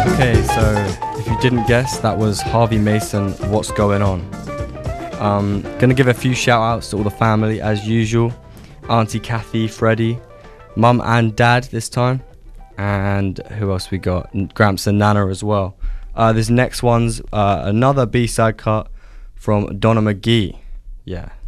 Okay, so if you didn't guess, that was Harvey Mason, What's Going On. Gonna give a few shout outs to all the family as usual. Auntie Kathy, Freddie, Mum and Dad this time. And who else we got? Gramps and Nana as well. This next one's another B-side cut from Donna McGee. Yeah.